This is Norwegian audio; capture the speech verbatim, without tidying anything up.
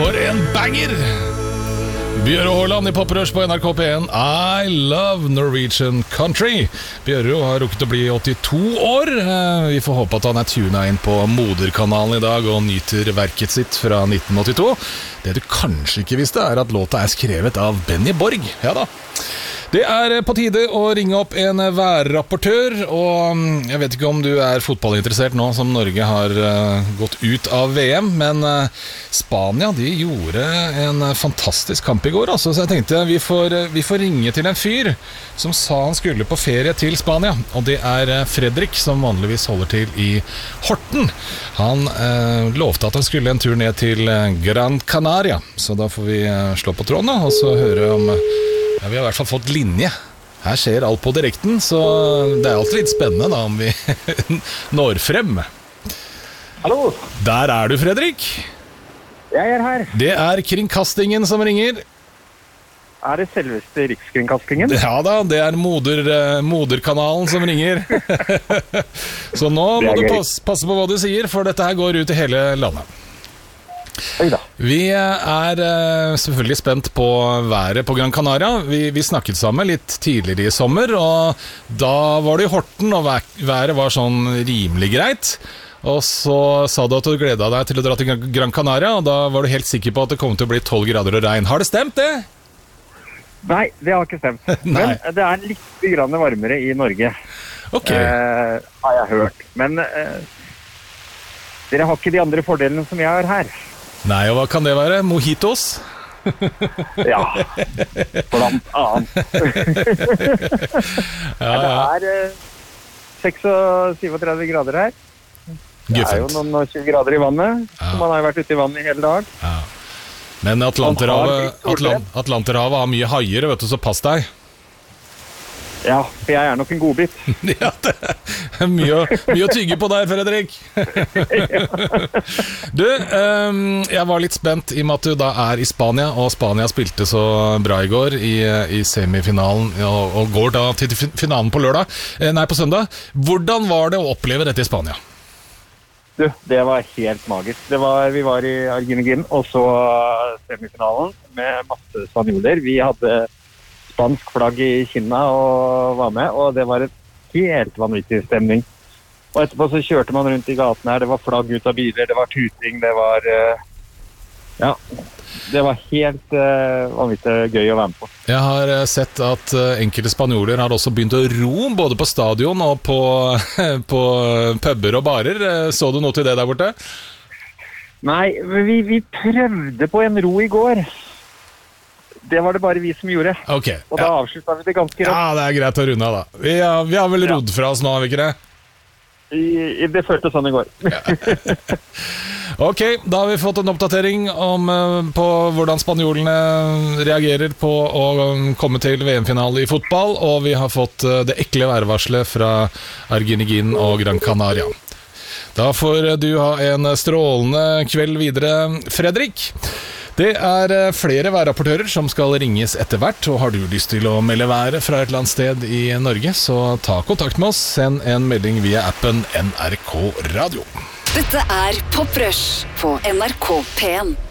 For en banger! Bjørro Haaland i Poprush på N R K P én. I love Norwegian country. Bjørro har rukket å bli åttito år. Vi får håpe at han er tunet inn på moderkanalen i dag og nyter verket sitt fra nitten åttito. Det du kanskje ikke visste er at låta er skrevet av Benny Borg. Ja da. Det er på tide å ringe opp en værrapportør, og jeg vet ikke om du er fotballinteressert nå som Norge har gått ut av V M, men Spania, de gjorde en fantastisk kamp i går, altså, så jeg tenkte vi får, vi får ringe til en fyr som sa han skulle på ferie til Spania, og det er Fredrik som vanligvis holder til i Horten. Han eh, lovte at han skulle en tur ned til Gran Canaria, så da får vi slå på tråden og så høre om... Ja, vi har i hvert fall fått linje. Her skjer alt på direkten, så det er alltid litt spennende da om vi når frem. Hallo. Der er du, Fredrik. Jeg er her. Det er Kringkastingen som ringer. Er det selveste Rikskringkastingen? Ja da, det er moder, moderkanalen som ringer. Så nå må du passe, passe på hva du sier, for dette her går ut i hele landet. Vi er selvfølgelig spent på været på Gran Canaria. Vi, vi snakket sammen litt tidligere i sommer, og da var det i Horten, og været var sånn rimelig greit. Og så sa du at du gledet deg til å dra til Gran Canaria, og da var du helt sikker på at det kom til å bli tolv grader og regn. Har det stemt det? Nei, det har ikke stemt. Men det er litt grann varmere i Norge. Ok. Eh, har jeg hørt. Men eh, dere har ikke de andre fordelene som jeg har her. Nei, og hva kan det være? Mojitos? Ja, blant annet. Ja, ja. Det er eh, seksogsyv grader her. Det er jo noen tjue grader i vannet, ja. Så man har vært ute i vannet i hele dag. Ja. Men Atlanterhavet, Atlant, Atlanterhavet har mye haier, vet du, så pass deg. Ja, for jeg er nok en godbit. Ja, det er mye, mye å tygge på der, Fredrik. Du, um, jeg var litt spent i og med at du da er i Spania, og Spania spilte så bra i går i, i semifinalen, og, og går da til finalen på lørdag, nei på søndag. Hvordan var det å oppleve dette i Spania? Du, det var helt magisk. Det var, vi var i Argentin, og så semifinalen med masse spanjoler. Vi hadde spansk flagg i Kina og var med, og det var et helt vanvittig stemning. Og etterpå så kjørte man rundt i gaten her, det var flagg ut av biler, det var tuting, det var, uh, ja, det var helt uh, vanvittig gøy å være med på. Jeg har sett at enkelte spanjoler har også begynt å ro, både på stadion og på, på puber og barer. Så du noe til det der borte? Nei, vi, vi prøvde på en ro i går. Det var det bare vi som gjorde. Okay, og da ja. avsluttet vi det ganske rått. Ja, det er greit å runde av da. Vi har, vi har vel rodd fra oss nå, har vi ikke det? I, i det føltes sånn i går. Ja. Ok, da har vi fått en oppdatering om, på hvordan spanjolene reagerer på å komme til V M-finale i fotball, og vi har fått det ekle værvarslet fra Argentin og Gran Canaria. Da får du ha en strålende kveld videre, Fredrik. Det er flere værrapportører som skal ringes etter hvert, og har du lyst til å melde været fra et eller annet sted i Norge, så ta kontakt med oss. Send en melding via appen N R K Radio. Dette er Poprush på N R K P én.